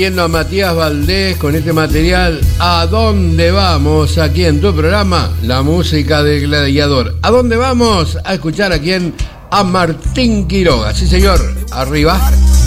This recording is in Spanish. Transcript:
Viendo a Matías Valdés con este material, ¿a dónde vamos? Aquí en tu programa, la música del gladiador. ¿A dónde vamos? A escuchar a quién, a Martín Quiroga. Sí, señor, arriba.